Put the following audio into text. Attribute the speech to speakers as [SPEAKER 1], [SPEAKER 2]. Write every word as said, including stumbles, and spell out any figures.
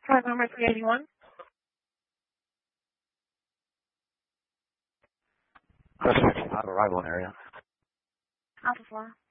[SPEAKER 1] Flight number three eighty-one.
[SPEAKER 2] Question five, arrival area.
[SPEAKER 1] Alpha four.